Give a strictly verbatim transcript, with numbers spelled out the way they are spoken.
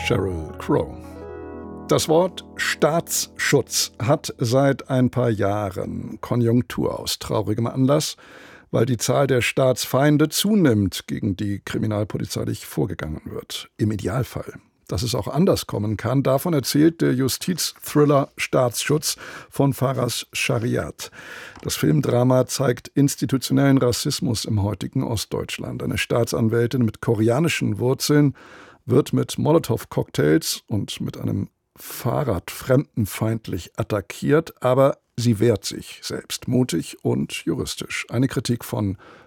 Sheryl Crow. Das Wort Staatsschutz hat seit ein paar Jahren Konjunktur aus traurigem Anlass, weil die Zahl der Staatsfeinde zunimmt, gegen die kriminalpolizeilich vorgegangen wird. Im Idealfall. Dass es auch anders kommen kann, davon erzählt der Justizthriller Staatsschutz von Faras Shariat. Das Filmdrama zeigt institutionellen Rassismus im heutigen Ostdeutschland. Eine Staatsanwältin mit koreanischen Wurzeln wird mit Molotow-Cocktails und mit einem Fahrrad fremdenfeindlich attackiert, aber sie wehrt sich selbst, mutig und juristisch. Eine Kritik von